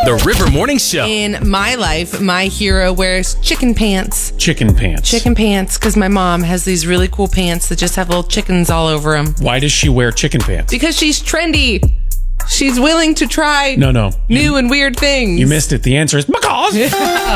The River Morning Show. In my life, my hero wears chicken pants. Chicken pants. Chicken pants, because my mom has these really cool pants that just have little chickens all over them. Why does she wear chicken pants? Because she's trendy. She's willing to try No. new and weird things. You missed it. The answer is because.